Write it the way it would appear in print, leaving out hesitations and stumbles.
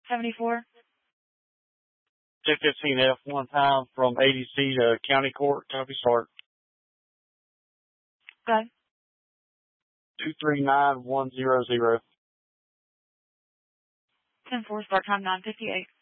74. 1015F, one time from ADC to County Court. Copy, start. Go ahead. 239100. 10-4, start time 9:58.